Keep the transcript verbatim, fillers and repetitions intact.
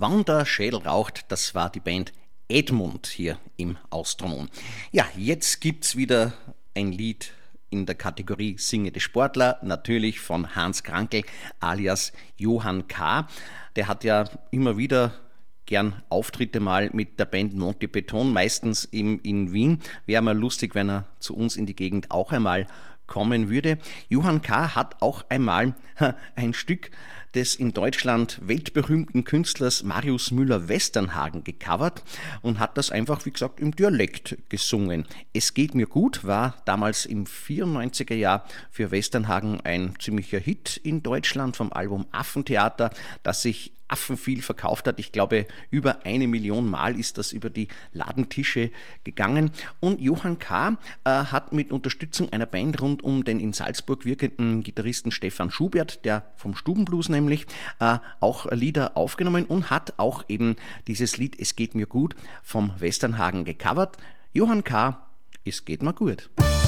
Wann der Schädel raucht, das war die Band Edmund hier im Austronon. Ja, jetzt gibt's wieder ein Lied in der Kategorie Singende Sportler, natürlich von Hans Krankl alias Johann K. Der hat ja immer wieder gern Auftritte mal mit der Band Monty Beton, meistens im, in Wien. Wäre mal lustig, wenn er zu uns in die Gegend auch einmal kommen würde. Johann K. hat auch einmal ein Stück des in Deutschland weltberühmten Künstlers Marius Müller-Westernhagen gecovert und hat das einfach, wie gesagt, im Dialekt gesungen. Es geht mir gut war damals im vierundneunziger Jahr für Westernhagen ein ziemlicher Hit in Deutschland vom Album Affentheater, das sich affenviel verkauft hat. Ich glaube, über eine Million Mal ist das über die Ladentische gegangen. Und Johann K. Äh, hat mit Unterstützung einer Band rund um den in Salzburg wirkenden Gitarristen Stefan Schubert, der vom Stubenblues nämlich, äh, auch Lieder aufgenommen und hat auch eben dieses Lied Es geht mir gut vom Westernhagen gecovert. Johann K. Es geht mir gut.